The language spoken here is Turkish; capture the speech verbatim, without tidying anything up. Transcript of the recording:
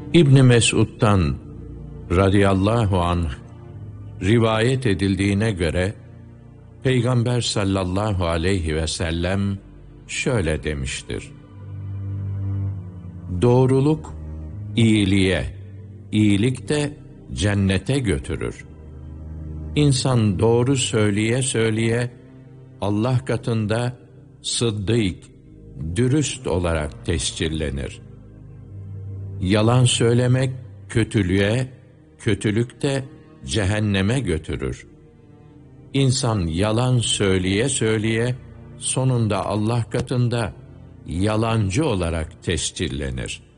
İbn Mesud'dan radıyallahu anh rivayet edildiğine göre Peygamber sallallahu aleyhi ve sellem şöyle demiştir: doğruluk iyiliğe, iyilik de cennete götürür. İnsan doğru söyleye söyleye Allah katında sıddık, dürüst olarak tescillenir. Yalan söylemek kötülüğe, kötülük de cehenneme götürür. İnsan yalan söyleye söyleye sonunda Allah katında yalancı olarak tescillenir.